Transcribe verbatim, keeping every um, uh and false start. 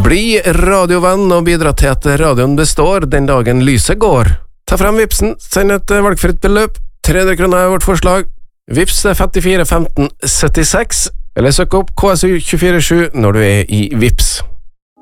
Bli radiovenn og bidra til at radioen består den dagen lyset går. Ta frem Vipsen, send et valgfritt beløp. tre hundre kroner er vårt forslag. Vips femtifire femten syttiseks, eller søk opp K S U to fire sju når du er i Vips.